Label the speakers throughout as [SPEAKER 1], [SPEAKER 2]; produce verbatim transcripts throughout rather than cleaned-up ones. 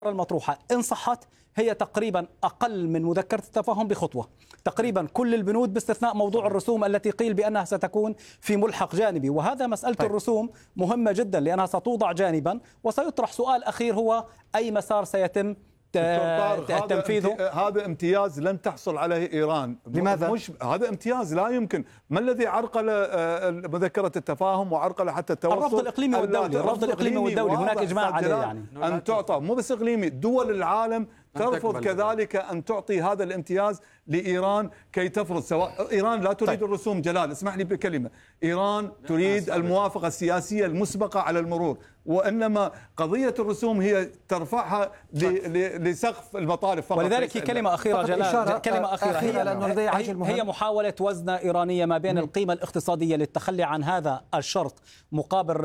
[SPEAKER 1] المطروحة إن صحت هي تقريبا أقل من مذكرة التفاهم بخطوة. تقريبا كل البنود باستثناء موضوع الرسوم التي قيل بأنها ستكون في ملحق جانبي، وهذا مسألة طيب. الرسوم مهمة جدا لأنها ستوضع جانبا وسيطرح سؤال أخير هو أي مسار سيتم تنفيذه.
[SPEAKER 2] هذا امتياز لن تحصل عليه إيران.
[SPEAKER 1] لماذا؟
[SPEAKER 2] مش هذا امتياز لا يمكن. ما الذي عرقل مذكرة التفاهم وعرقل حتى التوصل؟
[SPEAKER 1] الرفض الإقليمي والدولي. الرفض الإقليمي والدولي هناك إجماع عليه، يعني
[SPEAKER 2] أن تعطى مو بس إقليمي، دول العالم ترفض كذلك أن تعطي هذا الامتياز لإيران كي تفرض. سواء إيران لا تريد طيب. الرسوم. جلال اسمح لي بكلمة. إيران تريد الموافقة السياسية المسبقة على المرور، وإنما قضية الرسوم هي ترفعها لسقف المطالب فقط.
[SPEAKER 1] ولذلك كلمة أخيرة جلال، كلمة أخيرة, أخيرة هي, هي, هي محاولة وزنة إيرانية ما بين القيمة الاقتصادية للتخلي عن هذا الشرط مقابل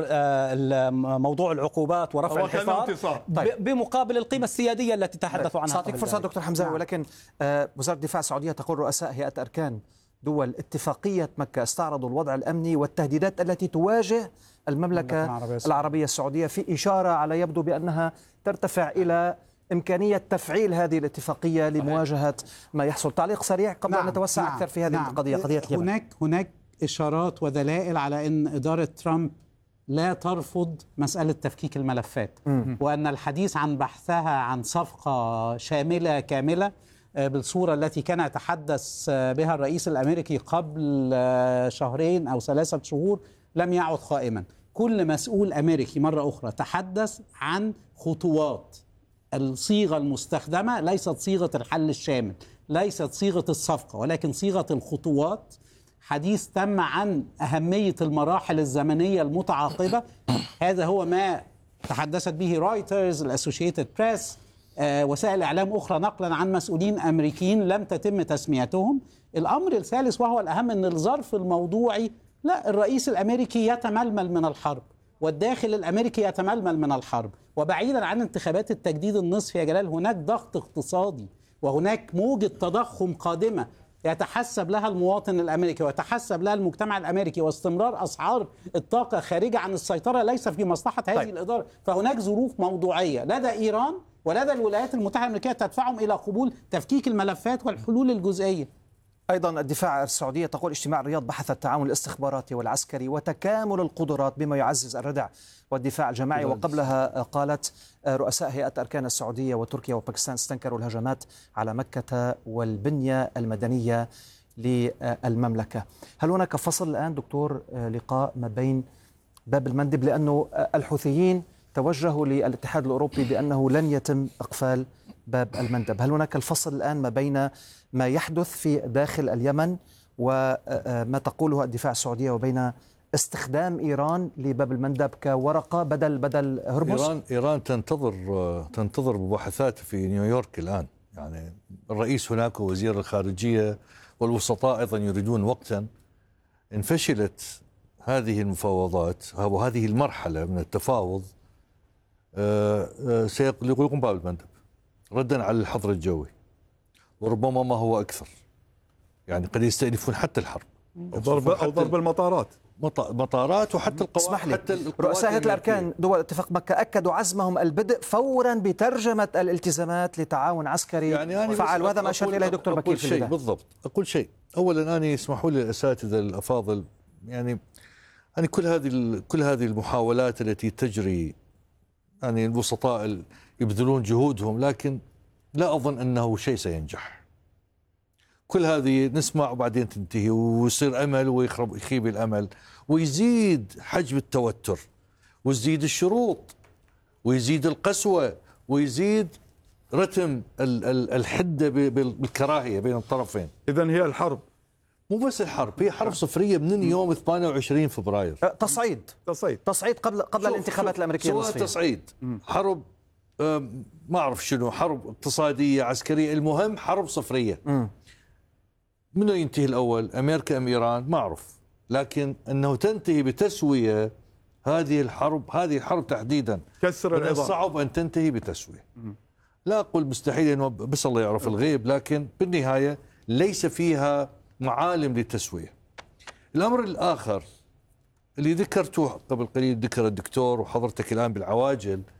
[SPEAKER 1] موضوع العقوبات ورفع الحصار طيب. بمقابل القيمة السيادية التي تحدثوا عنها.
[SPEAKER 3] سأعطيك فرصة دكتور حمزاوي، ولكن آه وزارة الدفاع السعودية تقول رؤساء هيئة أركان دول اتفاقية مكة استعرضوا الوضع الأمني والتهديدات التي تواجه المملكة العربية, العربية السعودية، في إشارة على يبدو بأنها ترتفع إلى إمكانية تفعيل هذه الاتفاقية لمواجهة ما يحصل. تعليق سريع قبل نعم. أن نتوسع نعم. أكثر في هذه نعم. القضية، قضية اليمن.
[SPEAKER 4] هناك هناك إشارات ودلائل على أن إدارة ترامب لا ترفض مسألة تفكيك الملفات، م- وأن الحديث عن بحثها عن صفقة شاملة كاملة بالصورة التي كان يتحدث بها الرئيس الأمريكي قبل شهرين أو ثلاثة شهور لم يعد قائما. كل مسؤول أمريكي مرة أخرى تحدث عن خطوات. الصيغة المستخدمة ليست صيغة الحل الشامل، ليست صيغة الصفقة، ولكن صيغة الخطوات. حديث تم عن أهمية المراحل الزمنية المتعاقبة. هذا هو ما تحدثت به رويترز، الأسوشيتد بريس، آه، وسائل إعلام أخرى نقلا عن مسؤولين أمريكيين لم تتم تسميتهم. الأمر الثالث وهو الأهم أن الظرف الموضوعي، لا، الرئيس الأمريكي يتململ من الحرب والداخل الأمريكي يتململ من الحرب. وبعيدا عن انتخابات التجديد النصفي يا جلال، هناك ضغط اقتصادي وهناك موجة تضخم قادمة يتحسب لها المواطن الأمريكي ويتحسب لها المجتمع الأمريكي، واستمرار أسعار الطاقة خارجة عن السيطرة ليس في مصلحة هذه طيب. الإدارة. فهناك ظروف موضوعية لدى إيران ولدى الولايات المتحدة الأمريكية تدفعهم إلى قبول تفكيك الملفات والحلول الجزئية.
[SPEAKER 3] أيضا الدفاع السعودية تقول اجتماع الرياض بحث التعاون الاستخباراتي والعسكري وتكامل القدرات بما يعزز الردع والدفاع الجماعي. وقبلها قالت رؤساء هيئة أركان السعودية وتركيا وباكستان استنكروا الهجمات على مكة والبنية المدنية للمملكة. هل هناك فصل الآن دكتور لقاء ما بين باب المندب، لأنه الحوثيين توجهوا للاتحاد الأوروبي بأنه لن يتم إقفال باب المندب؟ هل هناك الفصل الآن ما بين ما يحدث في داخل اليمن وما تقوله الدفاع السعودية وبين استخدام إيران لباب المندب كورقة بدل بدل هرمز؟
[SPEAKER 5] إيران إيران تنتظر تنتظر مباحثات في نيويورك الآن. يعني الرئيس هناك ووزير الخارجية والوسطاء أيضا يريدون وقتا. إن فشلت هذه المفاوضات وهذه المرحلة من التفاوض سيغلقون باب المندب ردا على الحظر الجوي، وربما ما هو أكثر. يعني قد يستأنفون حتى الحرب
[SPEAKER 2] أو ضرب أو ضرب المطارات
[SPEAKER 5] مطارات وحتى القوات. حتى
[SPEAKER 3] رؤساء هيئة الأركان دول اتفاق مكة أكدوا عزمهم البدء فورا بترجمة الالتزامات لتعاون عسكري يعني فعال، وهذا ما أشرت إليه دكتور بكير في البداية.
[SPEAKER 5] بالضبط. أقول شيء أولا، أنا يسمحوا لي الأساتذة الأفاضل، يعني يعني كل هذه كل هذه المحاولات التي تجري، يعني الوسطاء يبذلون جهودهم، لكن لا أظن أنه شيء سينجح. كل هذه نسمع وبعدين تنتهي ويصير أمل ويخرب يخيب الأمل ويزيد حجم التوتر ويزيد الشروط ويزيد القسوة ويزيد رتم الحدة بالكراهية بين الطرفين.
[SPEAKER 2] إذن هي الحرب
[SPEAKER 5] مو بس الحرب، هي حرب صفرية من يوم ثمانية وعشرين فبراير.
[SPEAKER 3] تصعيد
[SPEAKER 2] تصعيد
[SPEAKER 3] تصعيد قبل قبل الانتخابات الأمريكية
[SPEAKER 5] النصفية. سواء تصعيد، حرب ما أعرف شنو، حرب اقتصادية عسكرية، المهم حرب صفرية. م. منو ينتهي الأول، أمريكا أم إيران؟ ما أعرف، لكن أنه تنتهي بتسوية هذه الحرب، هذه الحرب تحديدا
[SPEAKER 2] كسر
[SPEAKER 5] من الصعب أن تنتهي بتسوية. م. لا أقول مستحيل إنه بس الله يعرف الغيب، لكن بالنهاية ليس فيها معالم للتسوية. الأمر الآخر اللي ذكرته قبل قليل ذكر الدكتور وحضرتك الآن بالعواجل،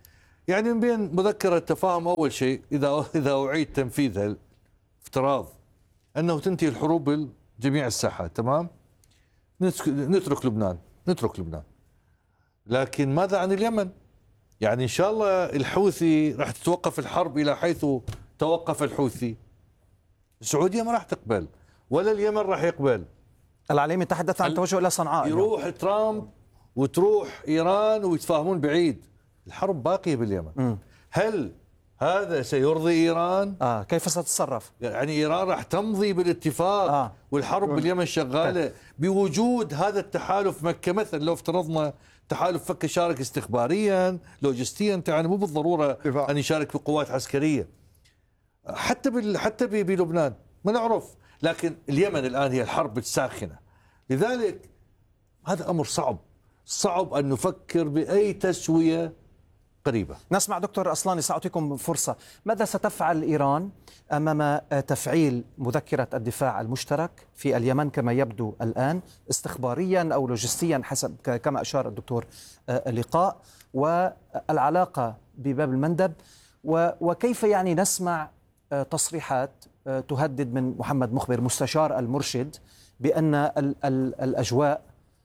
[SPEAKER 5] يعني من بين مذكرة تفاهم أول شيء إذا إذا أعيد تنفيذها افتراض أنه تنتهي الحروب بجميع الساحات، تمام، نترك لبنان نترك لبنان لكن ماذا عن اليمن؟ يعني إن شاء الله الحوثي راح تتوقف الحرب إلى حيث توقف الحوثي، السعودية ما راح تقبل ولا اليمن راح يقبل.
[SPEAKER 3] العليمي تحدث عن التوجه إلى صنعاء،
[SPEAKER 5] يروح يعني ترامب وتروح إيران ويتفاهمون بعيد، الحرب باقية باليمن. م. هل هذا سيرضي إيران؟
[SPEAKER 3] آه كيف ستتصرف؟
[SPEAKER 5] يعني إيران راح تمضي بالاتفاق آه. والحرب باليمن شغالة بوجود هذا التحالف مكة مثلا. لو افترضنا تحالف فك يشارك استخباريا لوجستيا، يعني مو بالضرورة أن يشارك بقوات عسكرية، حتى بال... حتى بلبنان ما نعرف، لكن اليمن الآن هي الحرب الساخنة، لذلك هذا أمر صعب صعب أن نفكر بأي تسوية قريبة.
[SPEAKER 3] نسمع دكتور أصلاني، سأعطيكم فرصة. ماذا ستفعل إيران أمام تفعيل مذكرة الدفاع المشترك في اليمن كما يبدو الآن، استخباريا أو لوجستيا حسب كما أشار الدكتور لقاء، والعلاقة بباب المندب، وكيف يعني نسمع تصريحات تهدد من محمد مخبر مستشار المرشد بأن الأجواء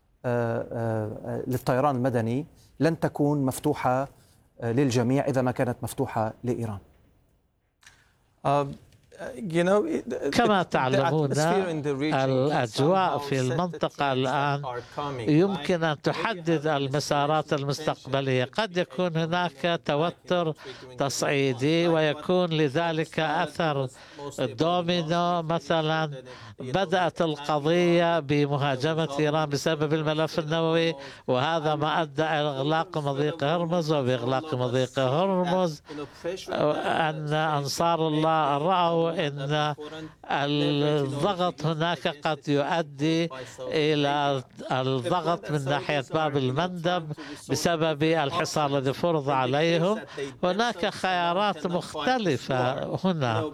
[SPEAKER 3] للطيران المدني لن تكون مفتوحة للجميع إذا ما كانت مفتوحة لإيران؟
[SPEAKER 6] كما تعلمون الأجواء في المنطقة الآن يمكن أن تحدد المسارات المستقبلية. قد يكون هناك توتر تصعيدي ويكون لذلك أثر دومينو، مثلا بدأت القضية بمهاجمة إيران بسبب الملف النووي، وهذا ما أدى إلى إغلاق مضيق هرمز، وبإغلاق مضيق هرمز أن أنصار الله رأوا أن الضغط هناك قد يؤدي إلى الضغط من ناحية باب المندب بسبب الحصار الذي فرض عليهم. هناك خيارات مختلفة هنا،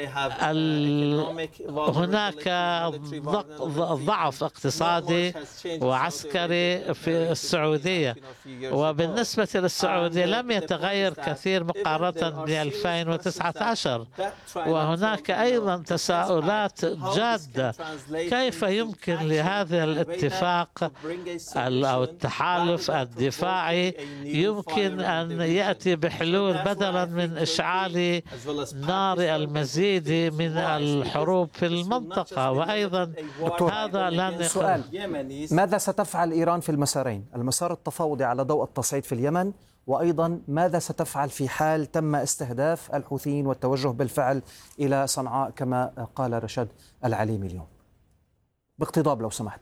[SPEAKER 6] هناك ضعف اقتصادي وعسكري في السعودية، وبالنسبة للسعودية لم يتغير كثير مقارنة ب ألفين وتسعة عشر، وهناك أيضا تساؤلات جادة كيف يمكن لهذا الاتفاق أو التحالف الدفاعي يمكن أن يأتي بحلول بدلا من إشعال نار المزيد من الحروب في المنطقة. وأيضا هذا لن
[SPEAKER 3] سؤال، ماذا ستفعل إيران في المسارين، المسار التفاوضي على ضوء التصعيد في اليمن، وأيضا ماذا ستفعل في حال تم استهداف الحوثيين والتوجه بالفعل إلى صنعاء كما قال رشاد العليمي اليوم؟ باقتضاب لو سمحت.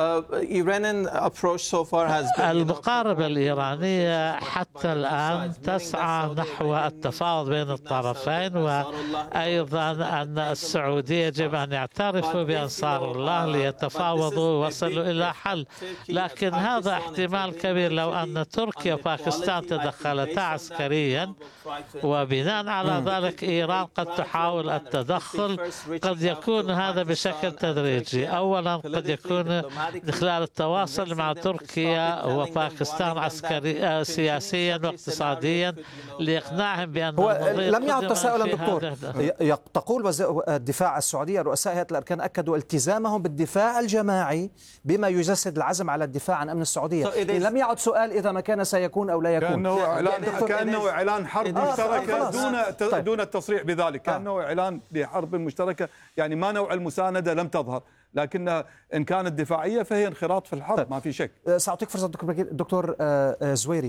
[SPEAKER 6] المقاربة الإيرانية حتى الآن تسعى نحو التفاوض بين الطرفين، وأيضا أن السعودية يجب أن يعترفوا بأنصار الله ليتفاوضوا ويصلوا إلى حل. لكن هذا احتمال كبير لو أن تركيا وباكستان تدخلتا عسكريا، وبناء على ذلك إيران قد تحاول التدخل. قد يكون هذا بشكل تدريجي، أولا قد يكون خلال التواصل مع تركيا وباكستان عسكري سياسيا واقتصاديا لإقناعهم بأن
[SPEAKER 3] لم يعد تساؤلا دكتور. تقول الدفاع السعودية رؤساء هيئة الأركان أكدوا التزامهم بالدفاع الجماعي بما يجسد العزم على الدفاع عن أمن السعودية. لم يعد سؤال إذا ما كان سيكون أو لا يكون،
[SPEAKER 2] كأنه إعلان, كأنه إعلان حرب آه مشتركة دون طيب. دون التصريح بذلك، كأنه إعلان لحرب مشتركة، يعني ما نوع المساندة لم تظهر، لكن إن كانت دفاعية فهي انخراط في الحرب. طيب. ما في شك.
[SPEAKER 3] سأعطيك فرصة دكتور زويري.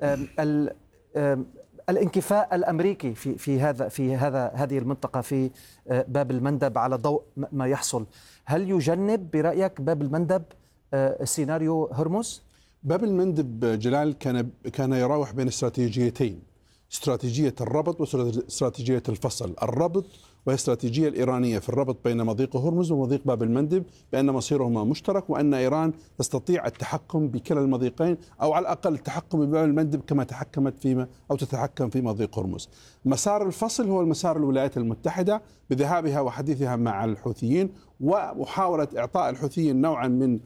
[SPEAKER 3] الانكفاء الأمريكي في في هذا في هذا هذه المنطقة في باب المندب على ضوء ما يحصل، هل يجنب برأيك باب المندب سيناريو هرمز؟
[SPEAKER 7] باب المندب جلال كان كان يراوح بين استراتيجيتين، استراتيجية الربط واستراتيجية الفصل. الربط وهي الاستراتيجية الإيرانية في الربط بين مضيق هرمز ومضيق باب المندب بأن مصيرهما مشترك، وأن إيران تستطيع التحكم بكلا المضيقين، أو على الأقل التحكم بباب المندب كما تحكمت فيما أو تتحكم في مضيق هرمز. مسار الفصل هو المسار الولايات المتحدة بذهابها وحديثها مع الحوثيين ومحاولة إعطاء الحوثيين نوعا من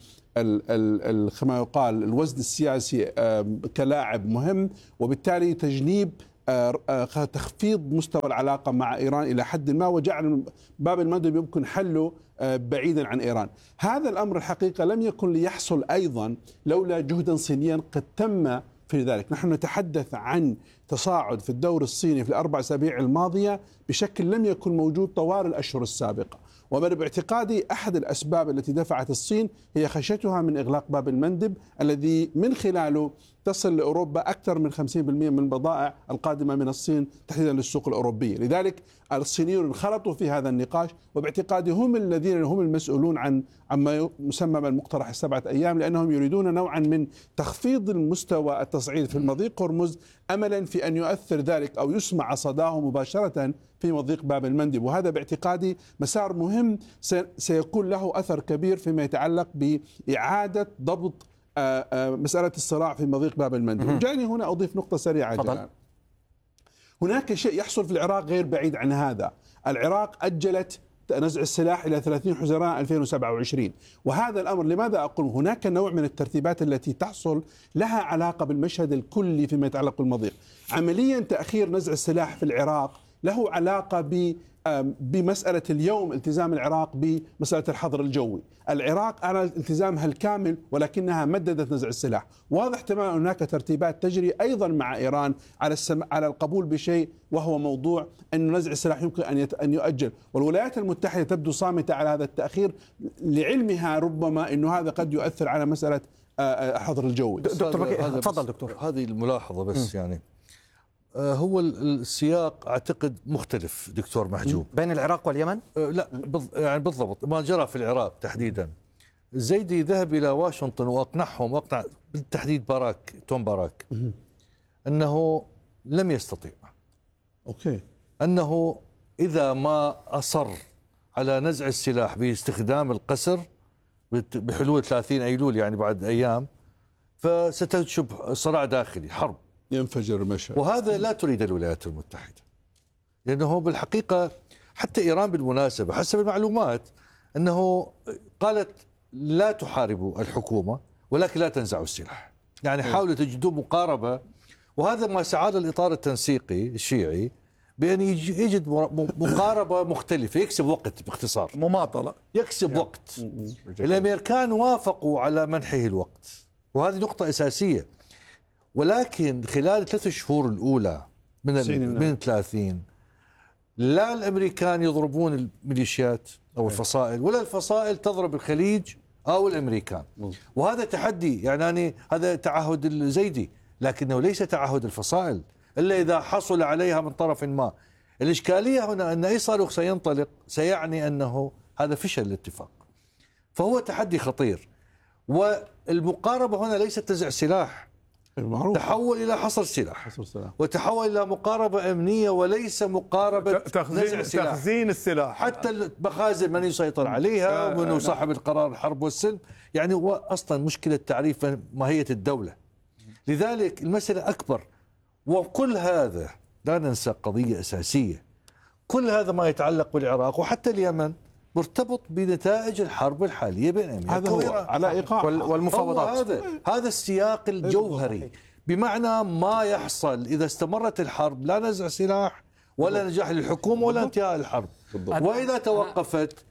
[SPEAKER 7] كما يقال الوزن السياسي كلاعب مهم، وبالتالي تجنيب تخفيض مستوى العلاقة مع إيران إلى حد ما، وجعل باب المندب يمكن حله بعيدا عن إيران. هذا الأمر الحقيقة لم يكن ليحصل أيضا لولا جهدا صينيا قد تم في ذلك. نحن نتحدث عن تصاعد في الدور الصيني في الأربع أسابيع الماضية بشكل لم يكن موجود طوال الأشهر السابقة، ومن باعتقادي أحد الأسباب التي دفعت الصين هي خشيتها من إغلاق باب المندب الذي من خلاله تصل لأوروبا أكثر من خمسين بالمئة من البضائع القادمة من الصين تحديدا للسوق الأوروبية. لذلك الصينيون انخرطوا في هذا النقاش، وباعتقادي هم الذين هم المسؤولون عن عما يسمى بالمقترح السبعة أيام، لأنهم يريدون نوعا من تخفيض المستوى التصعيد في مضيق هرمز أملا في أن يؤثر ذلك أو يسمع صداه مباشرة في مضيق باب المندب. وهذا باعتقادي مسار مهم سيكون له أثر كبير فيما يتعلق بإعادة ضبط مسألة الصراع في مضيق باب المندب. جاني هنا أضيف نقطة سريعة جدا. هناك شيء يحصل في العراق غير بعيد عن هذا. العراق أجلت نزع السلاح إلى ثلاثين حزيران ألفين وسبعة وعشرين، وهذا الأمر لماذا أقول هناك نوع من الترتيبات التي تحصل لها علاقة بالمشهد الكلي فيما يتعلق بالمضيق. عمليا تأخير نزع السلاح في العراق له علاقة ب بمسألة اليوم التزام العراق بمسألة الحظر الجوي. العراق أعلنت التزامها الكامل ولكنها مددت نزع السلاح. واضح تماما هناك ترتيبات تجري أيضا مع إيران على السم... على القبول بشيء، وهو موضوع أن نزع السلاح يمكن أن يت... أن يؤجل، والولايات المتحدة تبدو صامتة على هذا التأخير لعلمها ربما أنه هذا قد يؤثر على مسألة الحظر الجوي.
[SPEAKER 3] دكتور تفضل دكتور.
[SPEAKER 5] هذه الملاحظة بس م. يعني هو السياق أعتقد مختلف دكتور محجوب
[SPEAKER 3] بين العراق واليمن؟
[SPEAKER 5] لا يعني بالضبط ما جرى في العراق تحديدا. الزيدي ذهب إلى واشنطن وأقنعهم، وأقنع بالتحديد باراك توم باراك أنه لم يستطيع،
[SPEAKER 7] أوكي،
[SPEAKER 5] أنه إذا ما أصر على نزع السلاح باستخدام القسر بحلول ثلاثين أيلول يعني بعد أيام فستنشب صراع داخلي، حرب
[SPEAKER 7] ينفجر المشهد.
[SPEAKER 5] وهذا لا تريد الولايات المتحدة، لأنه بالحقيقة حتى إيران بالمناسبة حسب المعلومات أنه قالت لا تحاربوا الحكومة ولكن لا تنزعوا السلاح، يعني حاولوا تجدوا مقاربة. وهذا ما سعى الإطار التنسيقي الشيعي بأن يجد مقاربة مختلفة، يكسب وقت باختصار،
[SPEAKER 2] مماطلة،
[SPEAKER 5] يكسب وقت. الأمريكان وافقوا على منحه الوقت، وهذه نقطة أساسية. ولكن خلال ثلاث شهور الأولى من من ثلاثين لا الأمريكان يضربون الميليشيات أو الفصائل، ولا الفصائل تضرب الخليج أو الأمريكان. وهذا تحدي، يعني أنا هذا تعهد الزيدي، لكنه ليس تعهد الفصائل إلا إذا حصل عليها من طرف ما. الإشكالية هنا أن أي صاروخ سينطلق سيعني أنه هذا فشل الاتفاق، فهو تحدي خطير. والمقاربة هنا ليست نزع سلاح، المعروف. تحول إلى حصر سلاح، حصر سلاح، وتحول إلى مقاربة أمنية وليس مقاربة
[SPEAKER 2] تخزين, تخزين السلاح.
[SPEAKER 5] حتى المخازن من يسيطر عليها ومن صاحب القرار الحرب والسلم، يعني هو أصلا مشكلة تعريف ماهية الدولة. لذلك المسألة أكبر. وكل هذا لا ننسى قضية أساسية، كل هذا ما يتعلق بالعراق وحتى اليمن مرتبط بنتائج الحرب الحالية بين أمريكا
[SPEAKER 7] هذا هو على إيقاع
[SPEAKER 3] والمفاوضات.
[SPEAKER 5] هذا هذا السياق الجوهري، بمعنى ما يحصل إذا استمرت الحرب لا نزع سلاح ولا نجاح للحكومة ولا انتهاء الحرب، وإذا توقفت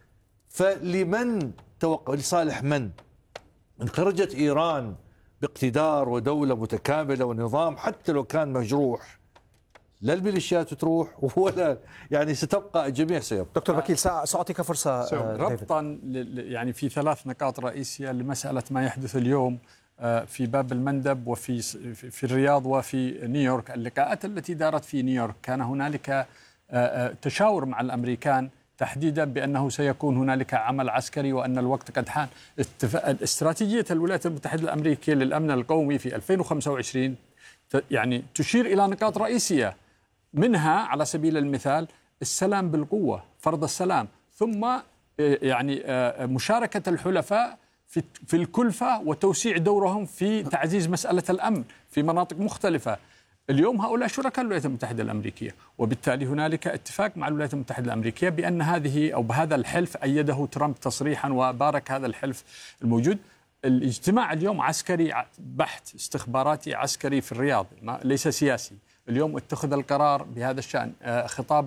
[SPEAKER 5] فلمن توقف؟ لصالح من؟ إن خرجت إيران باقتدار ودولة متكاملة ونظام حتى لو كان مجروح، لا الميليشيات تروح ولا يعني ستبقى الجميع سيبقى.
[SPEAKER 3] دكتور بكيل سأعطيك فرصة
[SPEAKER 8] ربطا يعني في ثلاث نقاط رئيسية لمسألة ما يحدث اليوم في باب المندب وفي في الرياض وفي نيويورك. اللقاءات التي دارت في نيويورك كان هنالك تشاور مع الأمريكان تحديدا بأنه سيكون هنالك عمل عسكري وأن الوقت قد حان. استراتيجية الولايات المتحدة الأمريكية للأمن القومي في ألفين وخمسة وعشرين يعني تشير إلى نقاط رئيسية، منها على سبيل المثال السلام بالقوة، فرض السلام، ثم يعني مشاركة الحلفاء في في الكلفة وتوسيع دورهم في تعزيز مسألة الأمن في مناطق مختلفة. اليوم هؤلاء شركاء الولايات المتحدة الأمريكية، وبالتالي هنالك اتفاق مع الولايات المتحدة الأمريكية بأن هذه أو بهذا الحلف أيده ترامب تصريحا وبارك هذا الحلف الموجود. الاجتماع اليوم عسكري بحت، استخباراتي عسكري في الرياض، ليس سياسي. اليوم اتخذ القرار بهذا الشأن. خطاب